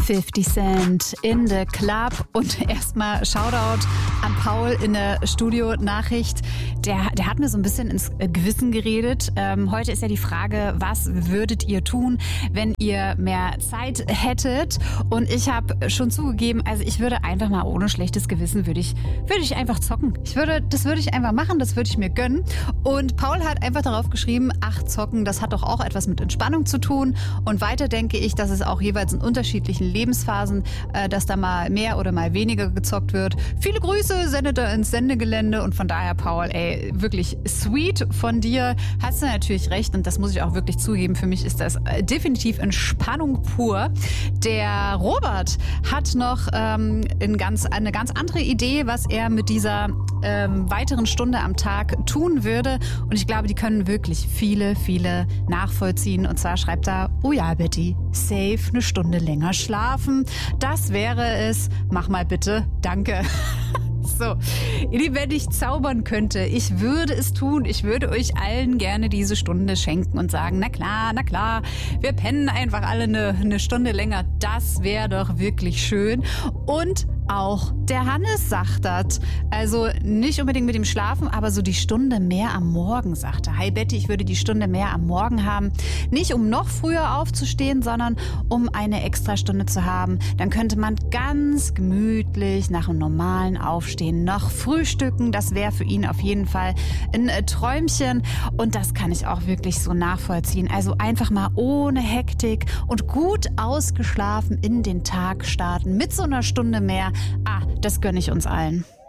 50 Cent in the Club. Und erstmal Shoutout an Paul in der Studio-Nachricht. Der hat mir so ein bisschen ins Gewissen geredet. Heute ist ja die Frage, was würdet ihr tun, wenn ihr mehr Zeit hättet? Und ich habe schon zugegeben, also ich würde einfach mal ohne schlechtes Gewissen, würde ich einfach zocken. Das würde ich einfach machen, das würde ich mir gönnen. Und Paul hat einfach darauf geschrieben, ach, zocken, das hat doch auch etwas mit Entspannung zu tun. Und weiter denke ich, dass es auch jeweils in unterschiedlichen Lebensphasen, dass da mal mehr oder mal weniger gezockt wird. Viele Grüße, sendet er ins Sendegelände. Und von daher, Paul, ey, wirklich sweet von dir. Hast du natürlich recht und das muss ich auch wirklich zugeben. Für mich ist das definitiv Entspannung pur. Der Robert hat noch eine ganz andere Idee, was er mit dieser weiteren Stunde am Tag tun würde. Und ich glaube, die können wirklich viele nachvollziehen. Und zwar schreibt er, oh ja, Betty, safe eine Stunde länger schlafen. Das wäre es. Mach mal bitte. Danke. So, ihr Lieben, wenn ich zaubern könnte, ich würde es tun. Ich würde euch allen gerne diese Stunde schenken und sagen, na klar, wir pennen einfach alle eine Stunde länger. Das wäre doch wirklich schön. Und auch der Hannes sagt das. Also nicht unbedingt mit dem Schlafen, aber so die Stunde mehr am Morgen, sagt er. Hi Betty, ich würde die Stunde mehr am Morgen haben. Nicht um noch früher aufzustehen, sondern um eine Extrastunde zu haben. Dann könnte man ganz gemütlich nach einem normalen Aufstehen noch frühstücken. Das wäre für ihn auf jeden Fall ein Träumchen. Und das kann ich auch wirklich so nachvollziehen. Also einfach mal ohne Hektik und gut ausgeschlafen in den Tag starten. Mit so einer Stunde mehr. Das gönne ich uns allen.